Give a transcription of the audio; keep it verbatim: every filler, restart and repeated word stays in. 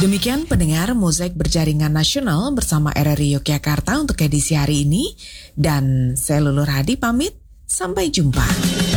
Demikian pendengar Mozaik Berjaringan Nasional bersama R R I Yogyakarta untuk edisi hari ini. Dan saya Lulu Hadi pamit, sampai jumpa.